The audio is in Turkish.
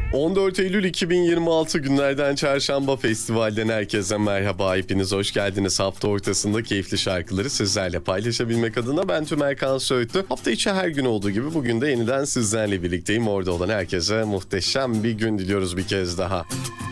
14 Eylül 2026 günlerden Çarşamba Festival'den herkese merhaba. Hepiniz hoş geldiniz. Hafta ortasında keyifli şarkıları sizlerle paylaşabilmek adına ben Tümerkan Söğütlü. Hafta içi her gün olduğu gibi bugün de yeniden sizlerle birlikteyim. Orada olan herkese muhteşem bir gün diliyoruz bir kez daha.